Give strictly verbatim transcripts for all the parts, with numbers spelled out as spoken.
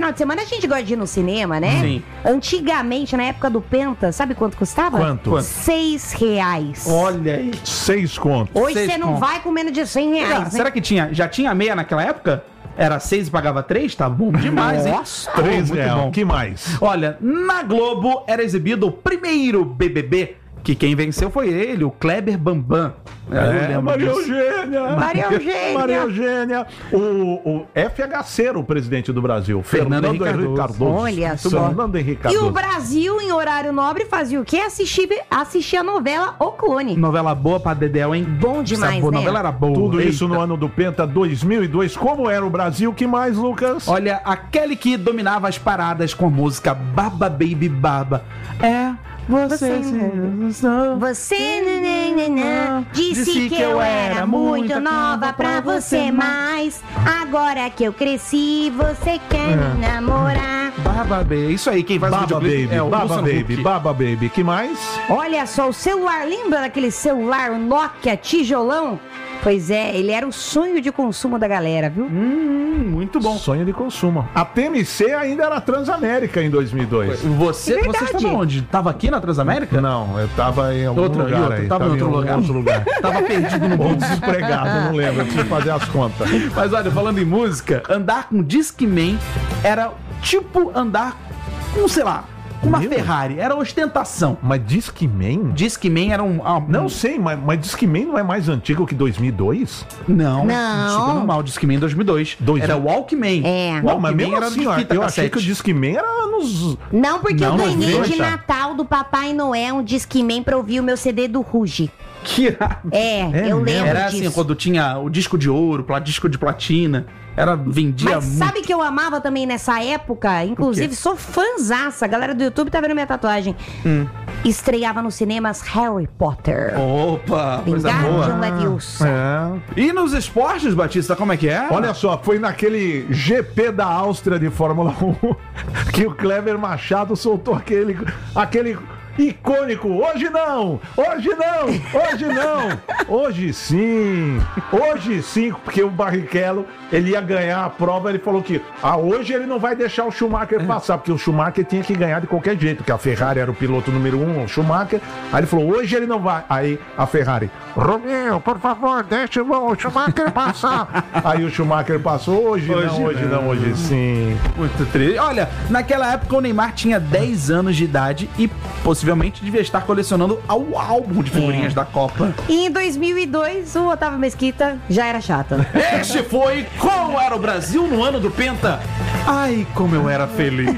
final de semana a gente gosta de ir no cinema, né? Sim. Antigamente, na época do Penta, sabe quanto custava? Quanto? Quanto? Seis reais. Olha aí. Seis contos. Hoje Seis você não conto. vai com menos de cem reais, Será, né? será que tinha, já tinha meia naquela época? Era seis e pagava três? Tá bom demais, hein? Nossa. Três muito real. bom. Que mais? Olha, na Globo era exibido o primeiro B B B, que quem venceu foi ele, o Kleber Bambam. Eu lembro Maria disso. Eugênia. Maria Eugênia. Maria Eugênia. O, o F H C, o presidente do Brasil. Fernando Fernando, Henrique Henrique Cardoso. Cardoso. Olha só. Fernando Henrique E Cardoso. o Brasil, em horário nobre, fazia o quê? Assistir, assistir a novela O Clone. Novela boa pra Dedéu, hein? Bom demais, Essa boa né? novela era boa. Tudo Eita. isso no ano do Penta dois mil e dois. Como era o Brasil? Que mais, Lucas? Olha, aquele que dominava as paradas com a música Baba Baby Baba. É, você... Você- Você nananana, disse que eu era muito nova pra você, mas agora que eu cresci, você quer me namorar. Baba Baby. Isso aí, quem faz o Baba videoclipe Baby, é o Baba Luciano Baby, Huck. Baba Baby. Que mais? Olha só, o celular, lembra daquele celular Nokia tijolão? Pois é, ele era o sonho de consumo da galera, viu? Hum, muito bom. Sonho de consumo. A T M C ainda era Transamérica em dois mil e dois. Você, É verdade. você estava onde? Tava aqui na Transamérica? Não, eu tava em algum Outra- e lugar outra, aí. tava em outro lugar? outro lugar. Tava perdido no Ou mundo. desempregado, não lembro. Eu preciso fazer as contas. Mas olha, falando em música, andar com Discman era tipo andar com, sei lá, com uma Meu. Ferrari. Era ostentação. Mas Discman? Discman era um... ah, Não sei, mas, mas Discman não é mais antigo que dois mil e dois? Não. Não. Chegou no mal, Discman em dois mil e dois. Dois Era mil. Walkman. É. Não, mas mesmo era assim, de ó, fita eu achei cassete. que o Discman era nos... Não, porque Não, eu ganhei não de veja. Natal do Papai Noel um Discman pra ouvir o meu C D do Ruge. Que irado. É, É eu mesmo? lembro Era disso. assim, quando tinha o disco de ouro, pla- disco de platina. Era, vendia Mas muito. sabe que eu amava também nessa época? Inclusive, sou fãzaça. A galera do YouTube tá vendo minha tatuagem. Hum. Estreava nos cinemas Harry Potter. Opa, coisa boa. Wingardium Leviosa. É. E nos esportes, Batista, como é que é? Olha só, foi naquele G P da Áustria de Fórmula um que o Kleber Machado soltou aquele, aquele icônico, hoje não, hoje não, hoje não, hoje sim, hoje sim, porque o Barrichello, ele ia ganhar a prova, ele falou que, ah, hoje ele não vai deixar o Schumacher passar, porque o Schumacher tinha que ganhar de qualquer jeito, porque a Ferrari era o piloto número um, o Schumacher, aí ele falou, hoje ele não vai, aí a Ferrari, Romeu, por favor, deixa o Schumacher passar, aí o Schumacher passou, hoje, Hoje não, hoje não. não, hoje sim. Muito triste. Olha, naquela época o Neymar tinha dez anos de idade e possivelmente devia estar colecionando o álbum de figurinhas É. da Copa. E em dois mil e dois, o Otávio Mesquita já era chato. Este foi Como Era o Brasil no ano do Penta. Ai, como eu era feliz.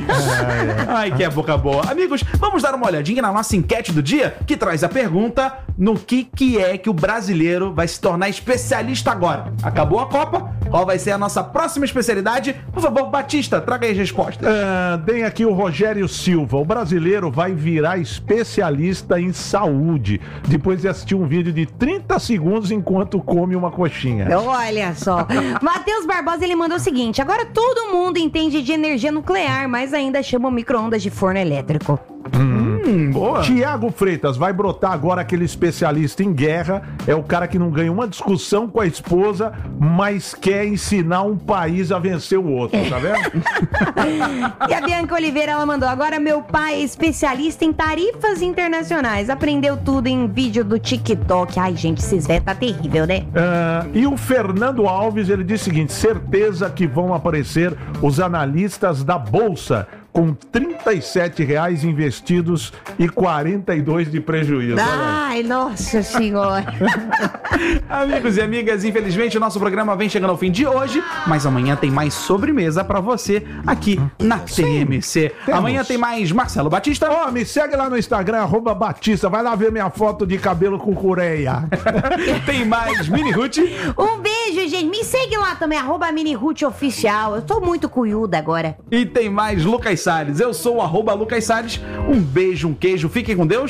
Ai, que é boca boa. Amigos, vamos dar uma olhadinha na nossa enquete do dia, que traz a pergunta no que, que é que o brasileiro vai se tornar especialista agora. Acabou a Copa? Qual vai ser a nossa próxima especialidade? Por favor, Batista, traga aí as respostas. Ah, tem aqui o Rogério Silva. O brasileiro vai virar especialista em saúde depois de assistir um vídeo de trinta segundos enquanto come uma coxinha. Olha só. Matheus Barbosa, ele mandou o seguinte: agora todo mundo entende de energia nuclear, mas ainda chama o micro-ondas de forno elétrico. Hum, boa. Tiago Freitas, vai brotar agora aquele especialista em guerra. É o cara que não ganha uma discussão com a esposa, mas quer ensinar um país a vencer o outro, tá vendo? E a Bianca Oliveira, ela mandou: agora meu pai é especialista em tarifas internacionais. Aprendeu tudo em vídeo do TikTok. Ai, gente, esses velhos tá terrível, né? Ah, e o Fernando Alves, ele diz o seguinte: certeza que vão aparecer os analistas da Bolsa com trinta e sete reais investidos e quarenta e dois de prejuízo. Olha aí. Ai, nossa senhora. Amigos e amigas, infelizmente o nosso programa vem chegando ao fim de hoje, mas amanhã tem mais sobremesa pra você aqui na T M C. temos. Amanhã tem mais Marcelo Batista. Ó, me segue lá no Instagram, arroba Batista. Vai lá ver minha foto de cabelo com cureia. Tem mais Mini Ruth. Um beijo, gente. Me segue lá também, arroba Mini Ruth Oficial. Eu tô muito cuiuda agora. E tem mais Lucas Salles. Eu sou o arroba Lucas Salles. Um beijo, um queijo. Fiquem com Deus